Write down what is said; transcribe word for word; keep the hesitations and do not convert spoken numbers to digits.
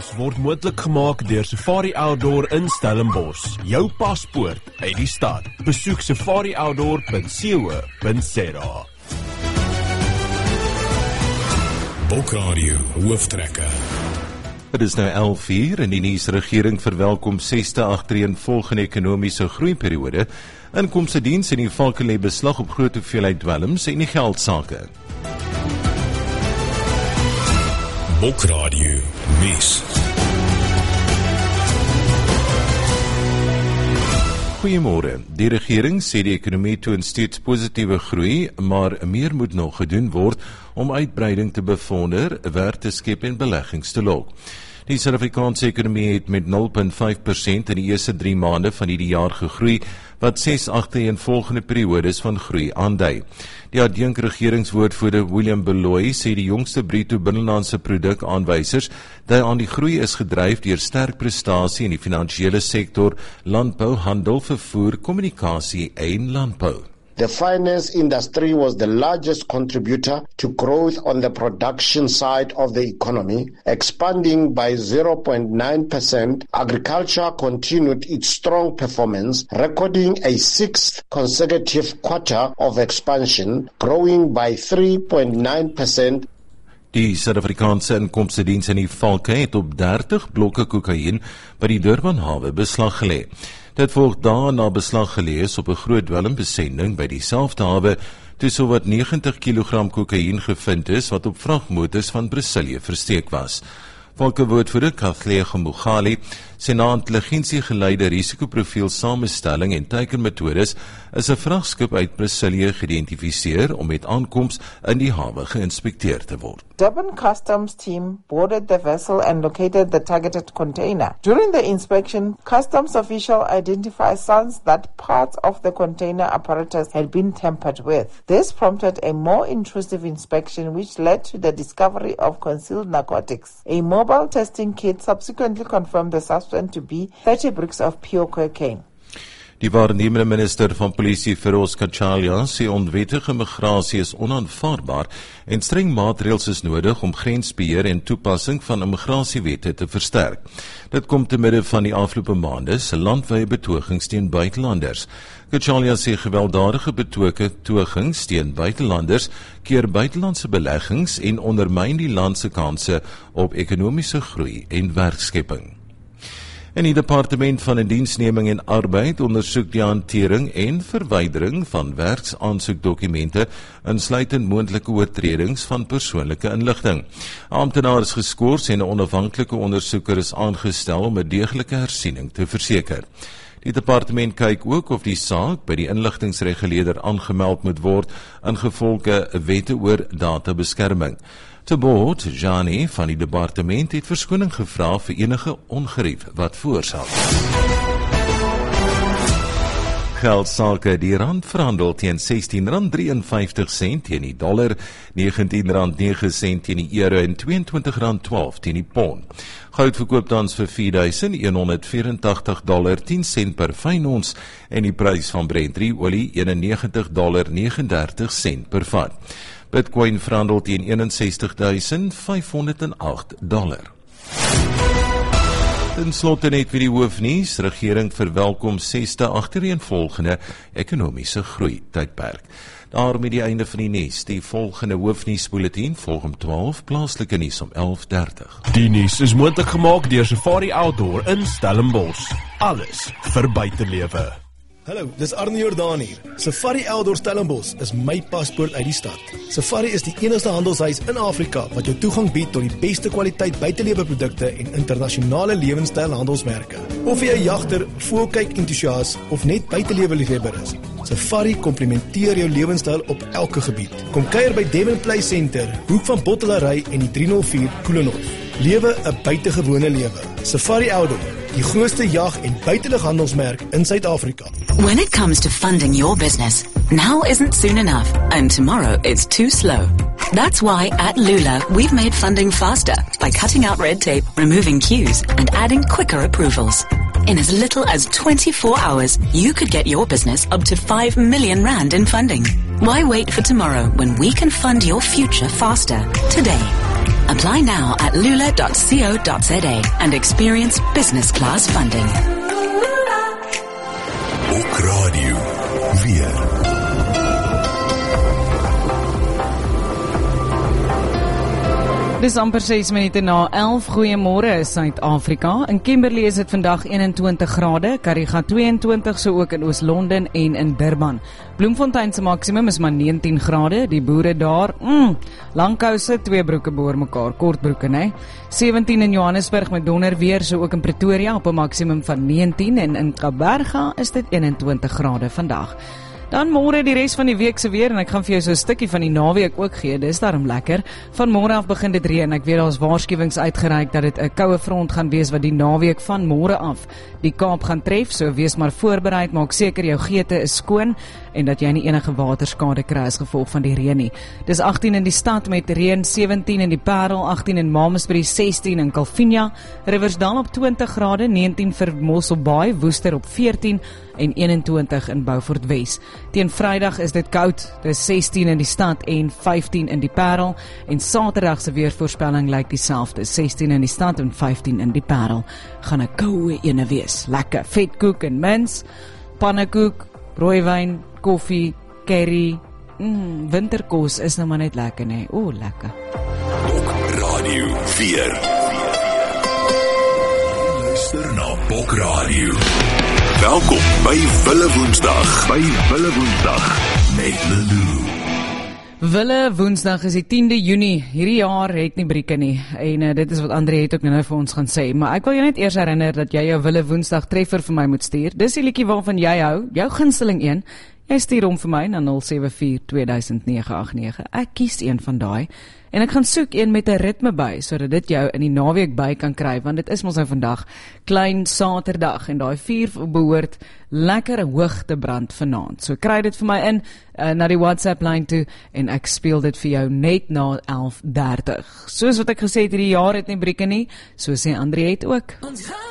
Nuus word moontlik gemaak deur Safari Outdoor in Stellenbosch. Jou paspoort uit die stad. Besoek safari outdoor punt co punt za. Bokradio hooftrekke. Het is nou elf uur en die nuus. Regering verwelkom sesde agtereenvolgende ekonomiese groeiperiode. Inkomstediens en die valke lê beslag op groot hoeveelheid dwelms en die geldsake. Bokradio nuus. Goeiemôre. Die regering sê die ekonomie toon steeds positiewe groei, maar meer moet nog gedoen word om uitbreiding te bevorder, werk te skep en beleggings te lok. Die Suid-Afrikaanse ekonomie het met nul komma vyf persent in die eerste drie maande van hierdie jaar gegroei, wat ses agtereenvolgende periodes van groei aandui. Die adjunk regeringswoordvoerder William Beloy sê die jongste bruto binnelandse produk aanwysers dat aan die groei is gedryf deur sterk prestasie in die finansiële sektor, landbou, handel, vervoer, kommunikasie en landbou. The finance industry was the largest contributor to growth on the production side of the economy, expanding by zero point nine percent. Agriculture continued its strong performance, recording a sixth consecutive quarter of expansion, growing by three point nine percent. Die Suid-Afrikaanse inkomstediens in die valke het op dertig blokke kokain by die Durban-hawe beslag gelê. Dit volg daarna beslag gelê is op 'n groot dwelmbesending by dieselfde hawe, toe sowat negentig kilogram kokain gevind is wat op vragmotors van Brasilië versteek was. Valkewoordvoerder Kathleen Mugali sê na intelligensiegeleide risikoprofiel samestelling en teikenmetodes is 'n vragskip uit Brasilië geïdentifiseer om met aankoms in die hawe geïnspekteer te word. Durban Customs team boarded the vessel and located the targeted container. During the inspection, customs official identified signs that parts of the container apparatus had been tampered with. This prompted a more intrusive inspection which led to the discovery of concealed narcotics. A mobile testing kit subsequently confirmed the substance to be thirty bricks of pure cocaine. Die waarnemende minister van polisie Feroz Kachalia sê onwettige migrasie is onaanvaarbaar en streng maatreëls is nodig om grensbeheer en toepassing van immigrasiewette te versterk. Dit kom te midde van die afgelope maande se landwyse betogings teen buitelanders. Kachalia sê gewelddadige betogings teen buitelanders keer buitelandse beleggings en ondermyn die land se kanse op ekonomiese groei en werkskepping. En die Departement van Indiensneming en Arbeid ondersoek die hantering en verwydering van werksaansoekdokumente, insluitend moontlike oortredings van persoonlike inligting. Amptenaar is geskort en 'n onafhanklike ondersoeker is aangestel om 'n deeglike hersiening te verseker. Die departement kyk ook of die saak by die inligtingsreguleerder aangemeld moet word, ingevolge wette oor databeskerming. Te boord, Jani van die departement het verskoning gevra vir enige ongerief wat veroorsaak. Geldsake, die rand verhandel teen sestien rand vyf drie sent teen die dollar, negentien rand nege sent teen die euro en tweeëntwintig rand twaalf teen die pond. Goud verkoop tans vir vier duisend honderd vyf en agtig dollar tien sent per fyn ons en die prys van Brent olie eenennegentig dollar vyf ene dertig sent per vat. Bitcoin verhandel teen eenensestig duisend vyf honderd agt dollar. Ten slotte net weer die hoofnuus. Regering verwelkom sesde agtereenvolgende ekonomiese groei tydperk. Daarmee die einde van die nuus. Die volgende hoofnuusbulletin volg om twaalf, plaaslike nuus om elf dertig. Die nuus is moontlik gemaak deur Safari Outdoor in Stellenbosch. Alles vir buitelewe. Hallo, dis Arnie Jordaan hier. Safari Outdoor Stellenbosch is my paspoort uit die stad. Safari is die enigste handelshuis in Afrika wat jou toegang bied tot die beste kwaliteit buiteleweprodukte en internasionale lewenstyl handelsmerke. Of jy 'n jagter, voelkyk entoesias of net buiteleweliefhebber is, Safari komplementeer jou lewenstyl op elke gebied. Kom kuier by Devon Play Center, hoek van Bottelary en die drie nul vier Koelenhof. Lewe 'n buitengewone lewe. Safari Outdoor, die grootste jag- en buitelughandelsmerk in Suid-Afrika. When it comes to funding your business, now isn't soon enough, and tomorrow is too slow. That's why at Lula, we've made funding faster by cutting out red tape, removing queues, and adding quicker approvals. In as little as twenty-four hours, you could get your business up to five million rand in funding. Why wait for tomorrow when we can fund your future faster today? Apply now at lula dot co dot za and experience business class funding. Ook radio weer. Dis amper ses minute na elf. Goeiemôre Suid-Afrika. In Kimberley is dit vandag eenentwintig grade, Kariga tweeëntwintig, so ook in Oos-London en in Durban. Bloemfontein se maksimum is maar negentien grade. Die boere daar, mm, langkouse, twee broeke boor mekaar, kortbroeke, né? sewentien in Johannesburg met donder weer, so ook in Pretoria op 'n maksimum van negentien en in Kaapberga is dit eenentwintig grade vandag. Dan môre die res van die week se weer en ek gaan vir jou so 'n stukkie van die naweek ook gee. Dis daarom lekker. Van môre af begin dit reën. Ek weet daar's waarskuwings uitgereik dat dit 'n koue front gaan wees wat die naweek van môre af die Kaap gaan tref. So wees maar voorberei, maak seker jou geete is skoon en dat jy nie enige waterskade kry as gevolg van die reën nie. Dis agttien in die stad met reën, sewentien in die Parel, agttien in Mamasbury, sestien in Kalvinia, Riversdal op twintig grade, negentien vir Mossel Bay, Woester op veertien en eenentwintig in Beaufort Wes. Teen Vrydag is dit koud, dis sestien in die stad en vyftien in die Parel en Saterdag se weervoorspelling lyk dieselfde, sestien in die stad en vyftien in die Parel. Gaan 'n koue ene wees, lekker vetkoek en mins, pannekoek, rooiwyn, koffie, curry, mm, winterkos is nou maar net lekker, nee. O, lekker. Ook radio weer. Luister na Bok Radio. Welkom by Wille Woensdag. By Wille Woensdag met Lulu. Wille Woensdag is die tiende Junie. Hierdie jaar het nie brieke nie. En uh, dit is wat Andre het ook nou vir ons gaan sê. Maar ek wil jou net eers herinner dat jy jou Wille Woensdag treffer vir my moet stuur. Dis die liedjie waarvan jy hou, jou gunsteling een. Jy stuur hom vir my na nul sewe vier twee nege agt nege. Ek kies een van daai. En ek gaan soek een met 'n ritme by, sodat dit jou in die naweek by kan kry, want dit is mos nou vandag klein Saterdag en daai vier behoort lekker hoog te brand vanaand. So kry dit vir my in uh, na die WhatsApp lyn toe en ek speel dit vir jou net na elf dertig. Soos wat ek gesê het, hierdie jaar het nie brieke nie, so sê Andre het ook.